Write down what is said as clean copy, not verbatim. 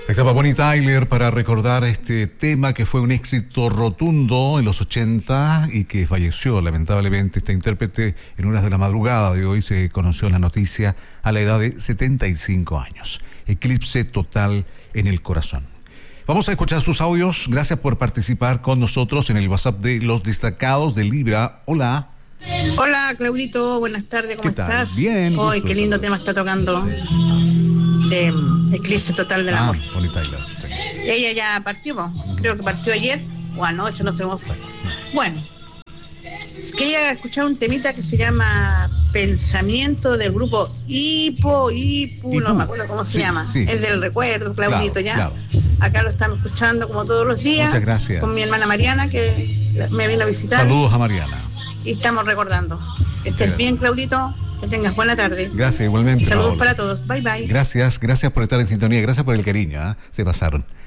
Estaba Bonnie Tyler para recordar este tema que fue un éxito rotundo en los 80 y que falleció lamentablemente esta intérprete en horas de la madrugada de hoy. Se conoció la noticia a la edad de 75 años. Eclipse total en el corazón. Vamos a escuchar sus audios. Gracias por participar con nosotros en el WhatsApp de Los Destacados de Libra. Hola. Hola, Claudito. Buenas tardes. ¿Cómo estás? Bien. Hoy, qué lindo tema está tocando. De Eclipse Total del Amor. Bonnie Tyler. Ella ya partió, creo que partió ayer o anoche, no sabemos. Bueno, quería escuchar un temita que se llama Pensamiento del grupo Ipu, no me acuerdo cómo se llama. Sí. Es del recuerdo, Claudito, claro. Acá lo estamos escuchando como todos los días. Muchas gracias. Con mi hermana Mariana, que me vino a visitar. Saludos a Mariana. Y estamos recordando. Que estés bien, Claudito. Que tengas buena tarde. Gracias, igualmente. Y saludos para todos. Bye, bye. Gracias por estar en sintonía. Gracias por el cariño. Se pasaron.